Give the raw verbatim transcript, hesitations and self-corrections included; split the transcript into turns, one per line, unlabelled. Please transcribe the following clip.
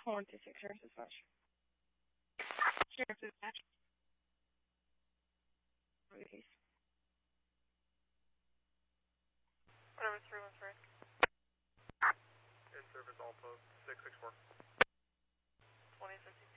One two six, Sheriff's Dispatch. Sheriff's Dispatch. Okay.
Whatever, three one three.
In service all post, six six four.
twenty fifty.